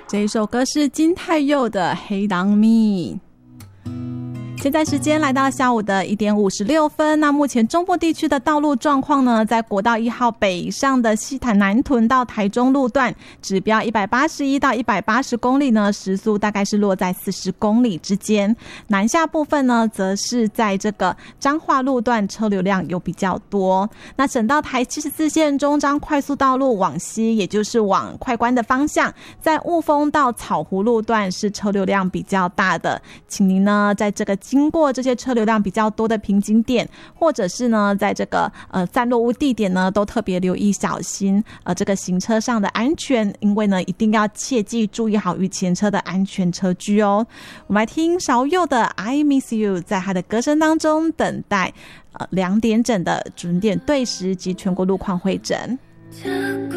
这一首歌是金泰佑的《黑当咪》。现在时间来到下午的1点56分，那目前中部地区的道路状况呢，在国道1号北上的西南屯到台中路段，指标181到180公里呢，时速大概是落在40公里之间。南下部分呢，则是在这个彰化路段车流量有比较多。那省道台74线中彰快速道路往西，也就是往快关的方向，在雾峰到草湖路段是车流量比较大的，请您呢在这个经过这些车流量比较多的瓶颈点，或者是呢在这个散落物地点呢，都特别留意小心这个行车上的安全，因为呢一定要切记注意好与前车的安全车距哦。我们来听韶佑的 I Miss You， 在他的歌声当中等待2点整的准点对时及全国路况会诊。